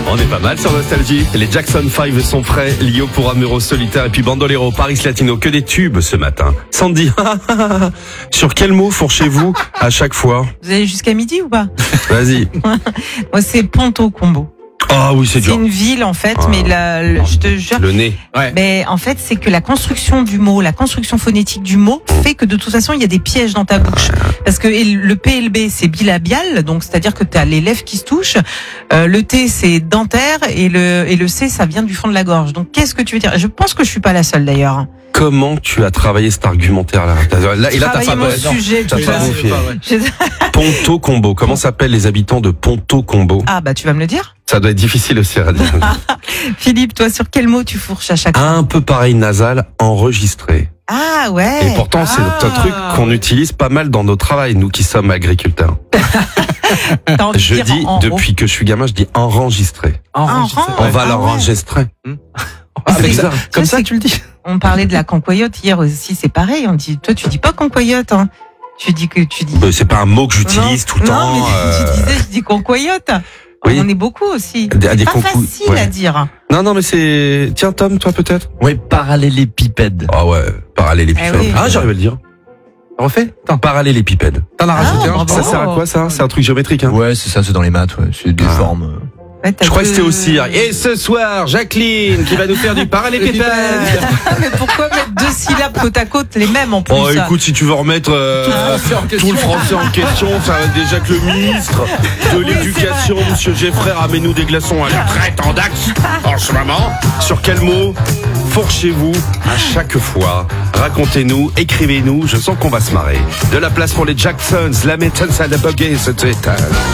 On est pas mal sur Nostalgie. Les Jackson 5 sont prêts. Lio pour Amuro Solitaire et puis Bandolero, Paris Latino. Que des tubes ce matin. Sandy, sur quel mot fourchez-vous à chaque fois? Vous allez jusqu'à midi ou pas? Vas-y. Moi, c'est Ponto Combo. Ah oui, c'est C'est dur. une ville, en fait, mais je te jure. Le nez. Ouais. Mais en fait, c'est que la construction du mot, la construction phonétique du mot fait que de toute façon, il y a des pièges dans ta bouche. Parce que le PLB, c'est bilabial, donc c'est-à-dire que tu as les lèvres qui se touchent. Le T, c'est dentaire et le C, ça vient du fond de la gorge. Donc, qu'est-ce que tu veux dire? Je pense que je suis pas la seule d'ailleurs. Comment tu as travaillé cet argumentaire-là? Et là, t'as Travailler pas mon sujet, t'as tu pas vois. bouffé. Ponto Combo. Comment s'appellent les habitants de Ponto Combo? Ah, bah, tu vas me le dire. Ça doit être difficile aussi à dire. Philippe, toi, sur quel mot tu fourches à chaque fois? Un peu pareil nasal, enregistré. Ah, ouais. Et pourtant, c'est un truc qu'on utilise pas mal dans nos travails, nous qui sommes agriculteurs. T'as envie de Je dire dis, en haut. depuis que je suis gamin, je dis enregistré. Enregistré. rang. On va Ah l'enregistrer. Avec C'est- ça, comme ça, c'est- tu le dis. On parlait de la concoyote hier aussi, c'est pareil. On dit, toi, tu dis pas concoyote, hein. Tu dis. C'est pas un mot que j'utilise tout le temps. Non, mais je dis concoyote. Oui. On est beaucoup aussi. Des C'est pas concou- facile ouais. à dire. Non, mais c'est... Tiens, Tom, toi peut-être? Oui, parallélépipède. Ah ouais, parallélépipède. Eh oui. Ah, j'arrive à le dire. Refait? Parallélépipède. T'en as rajouté un? bravo. Ça sert à quoi, ça? C'est un truc géométrique, hein? Ouais, c'est ça, c'est dans les maths, ouais. C'est des formes. Ouais, t'as Je crois que deux- c'était aussi. Et ce soir, Jacqueline qui va nous faire du parallélépipède. Mais pourquoi mettre deux syllabes côte à côte, les mêmes en plus? Oh, écoute, si tu veux remettre tout le français en question, ça va déjà que le ministre de l'Éducation, monsieur Geffrey, ramène-nous des glaçons à la traite en Dax en ce moment. Sur quel mot fourchez-vous à chaque fois? Racontez-nous, écrivez-nous, je sens qu'on va se marrer. De la place pour les Jacksons, la méthode, ça n'a pas gagné, c'était...